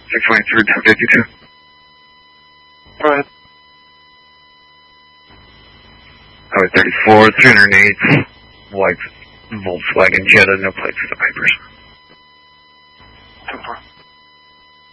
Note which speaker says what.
Speaker 1: 623, 1052.
Speaker 2: Go ahead.
Speaker 1: Highway 34, 308, white Volkswagen Jetta, no plates for the papers.